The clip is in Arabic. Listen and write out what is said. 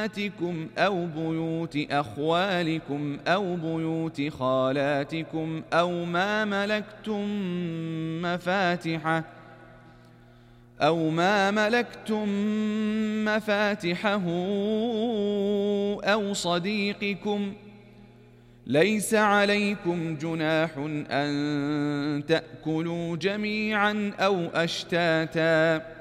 أو بيوت أخوالكم أو بيوت خالاتكم أو ما ملكتم مفاتحه أو صديقكم. ليس عليكم جناح أن تأكلوا جميعا أو أشتاتا